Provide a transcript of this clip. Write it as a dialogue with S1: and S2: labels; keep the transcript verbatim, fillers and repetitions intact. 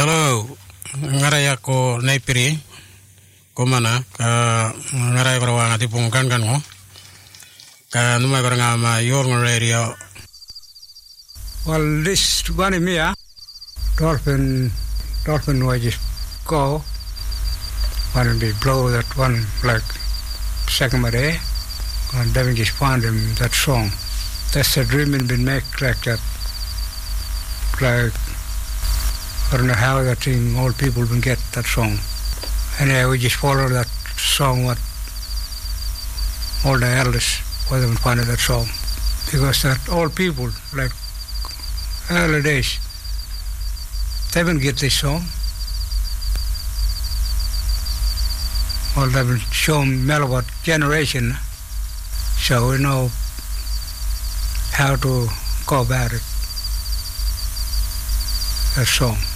S1: Hello, ngaray ako Naipiri, kumana, ka ngaray ko rawa ngati pungkan kan mo, ka numay ko nga ma your radio.
S2: Well, this one in me, ah, dolphin, dolphin was just go, when they blow that one like second of day, and then just find them that song. That's a dream been made like that, like. I don't know how that thing, all people can get that song. Anyway, we just follow that song, what all the elders, what they find that song. Because that old people, like early days, they didn't get this song. Well, they've been shown Melwood generation, so we know how to go about it, that song.